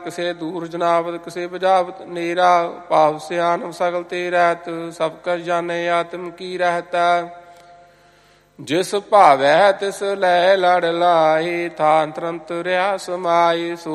ਕਿਸੇ ਦੂਰ ਜਨਾਵਤ ਕਿਸੇ ਬੁਝਾਵਤ ਨੇਰਾ। ਭਾਵ ਸਿਆਨ ਸਗਲ ਤੇ ਰਹਿਤ ਸਭ ਕਰ ਜਾਣੇ ਆਤਮ ਕੀ ਰਹਿਤਾ। ਜਿਸ ਭਾਵੈ ਤਿਸ ਲੈ ਲੜ ਲਾਏ ਥਾਨ ਤਰੰਤ ਰਿਆ ਸਮਾਏ। ਸੋ